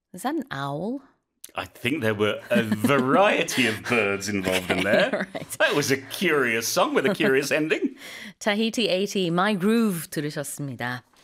Is that an owl? I think there were a variety of birds involved in there. Right. That was a curious song with a curious ending. Tahiti 80, My Groove 들으셨습니다.